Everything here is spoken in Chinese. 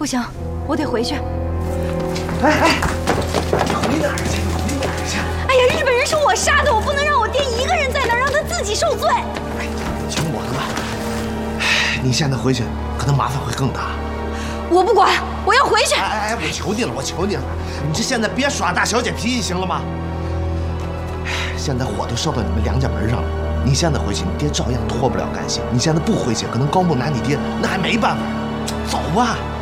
不行，我得回去。 哎，回哪儿去？回哪儿去？ 哎呀，日本人是我杀的，我不能让我爹一个人在那儿，让他自己受罪。 哎，听我的吧，你现在回去，可能麻烦会更大。 我不管，我要回去。 哎，我求你了，我求你了，你这现在别耍大小姐脾气，行了吗？现在火都烧到你们梁家门上了，你现在回去，你爹照样脱不了干系。你现在不回去，可能高木拿你爹那还没办法。走吧。